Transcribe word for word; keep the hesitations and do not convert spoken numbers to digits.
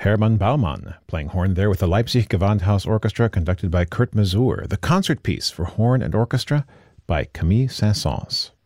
Hermann Baumann, playing horn there with the Leipzig Gewandhaus Orchestra conducted by Kurt Masur. The concert piece for horn and orchestra by Camille Saint-Saëns.